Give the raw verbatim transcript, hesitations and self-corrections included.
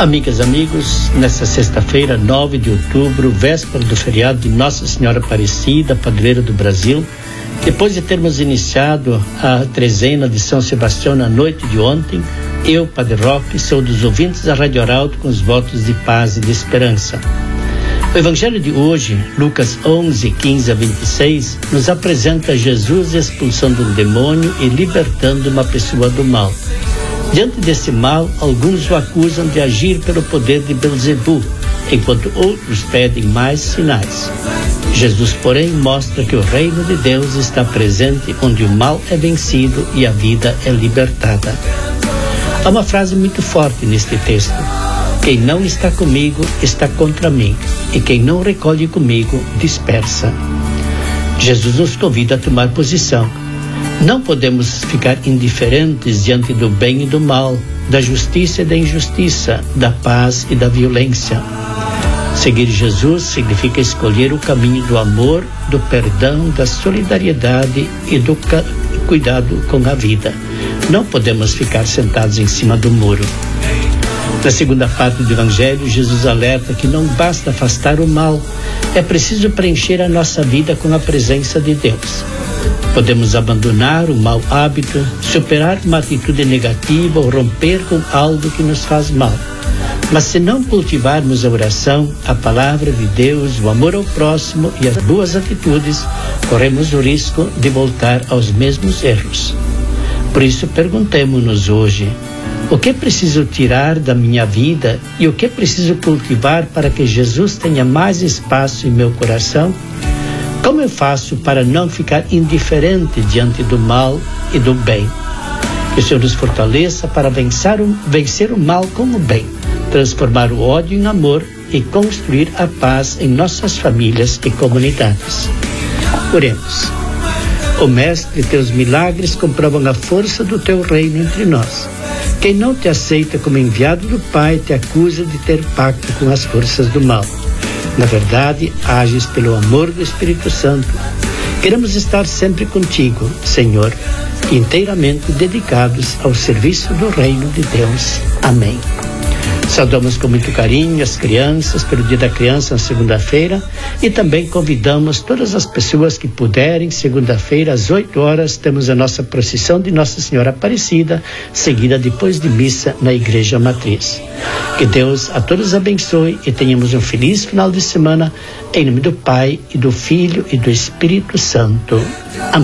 Amigas, amigos, nesta sexta-feira, nove de outubro, véspera do feriado de Nossa Senhora Aparecida, padroeira do Brasil, depois de termos iniciado a trezena de São Sebastião na noite de ontem, eu, Padre Roque, sou dos ouvintes da Rádio Arauto com os votos de paz e de esperança. O Evangelho de hoje, Lucas onze, quinze a vinte e seis, nos apresenta Jesus expulsando um demônio e libertando uma pessoa do mal. Diante desse mal, alguns o acusam de agir pelo poder de Belzebu, enquanto outros pedem mais sinais. Jesus, porém, mostra que o reino de Deus está presente onde o mal é vencido e a vida é libertada. Há uma frase muito forte neste texto: quem não está comigo está contra mim, e quem não recolhe comigo dispersa. Jesus nos convida a tomar posição. Não podemos ficar indiferentes diante do bem e do mal, da justiça e da injustiça, da paz e da violência. Seguir Jesus significa escolher o caminho do amor, do perdão, da solidariedade e do ca- cuidado com a vida. Não podemos ficar sentados em cima do muro. Na segunda parte do Evangelho, Jesus alerta que não basta afastar o mal, é preciso preencher a nossa vida com a presença de Deus. Podemos abandonar o mau hábito, superar uma atitude negativa ou romper com algo que nos faz mal. Mas se não cultivarmos a oração, a palavra de Deus, o amor ao próximo e as boas atitudes, corremos o risco de voltar aos mesmos erros. Por isso, perguntemo-nos hoje: o que preciso tirar da minha vida e o que preciso cultivar para que Jesus tenha mais espaço em meu coração? Como eu faço para não ficar indiferente diante do mal e do bem? Que o Senhor nos fortaleça para vencer o, vencer o mal com o bem, transformar o ódio em amor e construir a paz em nossas famílias e comunidades. Oremos. Ó Mestre, teus milagres comprovam a força do teu reino entre nós. Quem não te aceita como enviado do Pai te acusa de ter pacto com as forças do mal. Na verdade, ages pelo amor do Espírito Santo. Queremos estar sempre contigo, Senhor, inteiramente dedicados ao serviço do reino de Deus. Amém. Saudamos com muito carinho as crianças pelo Dia da Criança na segunda-feira e também convidamos todas as pessoas que puderem. Segunda-feira, às oito horas, temos a nossa procissão de Nossa Senhora Aparecida, seguida depois de missa na Igreja Matriz. Que Deus a todos abençoe e tenhamos um feliz final de semana, em nome do Pai, e do Filho e do Espírito Santo. Amém.